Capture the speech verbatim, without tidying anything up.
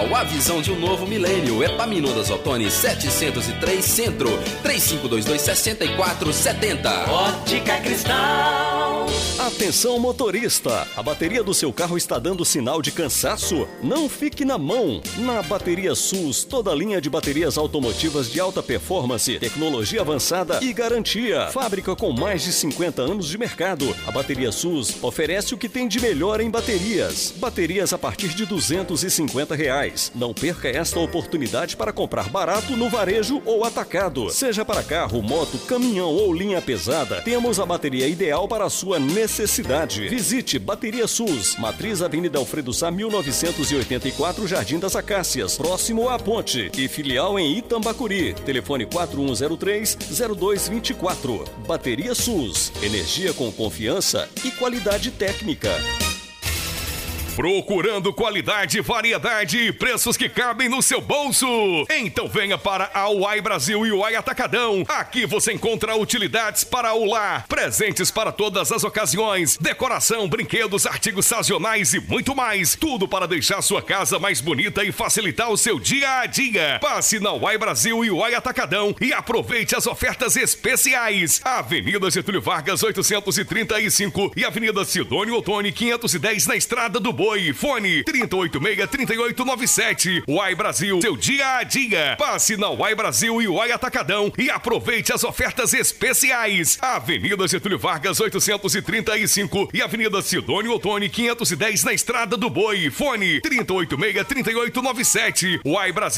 A visão de um novo milênio. Epaminondas Ottoni setecentos e três Centro, três cinco dois dois, seis quatro sete zero. Ótica Cristal. Atenção motorista, a bateria do seu carro está dando sinal de cansaço? Não fique na mão. Na Bateria SUS, toda linha de baterias automotivas de alta performance, tecnologia avançada e garantia. Fábrica com mais de cinquenta anos de mercado. A Bateria SUS oferece o que tem de melhor em baterias. Baterias a partir de duzentos e cinquenta reais. Não perca esta oportunidade para comprar barato no varejo ou atacado. Seja para carro, moto, caminhão ou linha pesada, temos a bateria ideal para a sua necessidade. Visite Bateria SUS, Matriz Avenida Alfredo Sá, mil novecentos e oitenta e quatro, Jardim das Acácias, próximo à Ponte, e filial em Itambacuri. Telefone quatro um zero três, zero dois dois quatro. Bateria SUS, energia com confiança e qualidade técnica. Procurando qualidade, variedade e preços que cabem no seu bolso? Então venha para a Uai Brasil e Uai Atacadão. Aqui você encontra utilidades para o lar, presentes para todas as ocasiões, decoração, brinquedos, artigos sazonais e muito mais. Tudo para deixar sua casa mais bonita e facilitar o seu dia a dia. Passe na Uai Brasil e Uai Atacadão e aproveite as ofertas especiais. Avenida Getúlio Vargas oitocentos e trinta e cinco e Avenida Sidônio Ottoni quinhentos e dez na Estrada do Boi. Fone trinta e oito seis, trinta e oito noventa e sete. Uai Brasil, seu dia a dia. Passe na Uai Brasil e Uai Atacadão e aproveite as ofertas especiais. Avenida Getúlio Vargas oitocentos e trinta e cinco e Avenida Sidônio Ottoni quinhentos e dez na Estrada do Boi. Fone trinta e oito seis, trinta e oito noventa e sete. Uai Brasil.